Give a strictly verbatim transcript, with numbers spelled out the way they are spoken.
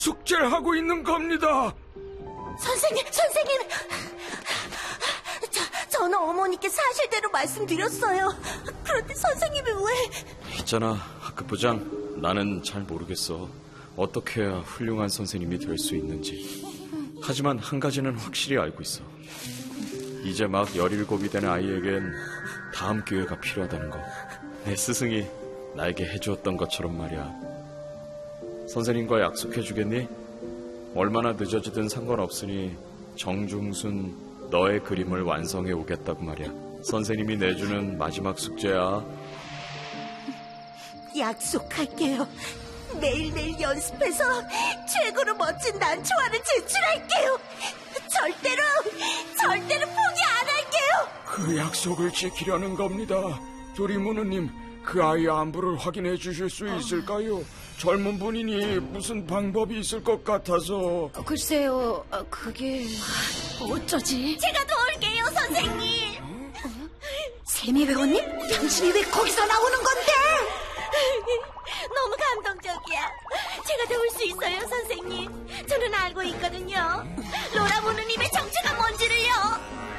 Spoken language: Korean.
숙제를 하고 있는 겁니다. 선생님, 선생님. 저, 저는 어머니께 사실대로 말씀드렸어요. 그런데 선생님이 왜... 있잖아, 학급부장. 나는 잘 모르겠어. 어떻게 해야 훌륭한 선생님이 될 수 있는지. 하지만 한 가지는 확실히 알고 있어. 이제 막 열일곱이 된 아이에겐 다음 기회가 필요하다는 거. 내 스승이 나에게 해주었던 것처럼 말이야. 선생님과 약속해주겠니? 얼마나 늦어지든 상관없으니 정중순 너의 그림을 완성해 오겠다고 말이야. 선생님이 내주는 마지막 숙제야. 약속할게요. 매일매일 연습해서 최고로 멋진 난초화를 제출할게요. 절대로, 절대로 포기 안 할게요. 그 약속을 지키려는 겁니다. 도리무느님, 그 아이 안부를 확인해 주실 수 있을까요? 젊은 분이니 무슨 방법이 있을 것 같아서. 글쎄요, 그게... 어쩌지? 제가 도울게요, 선생님. 어? 세미 회원님? 당신이 왜 거기서 나오는 건데? 너무 감동적이야. 제가 도울 수 있어요, 선생님. 저는 알고 있거든요.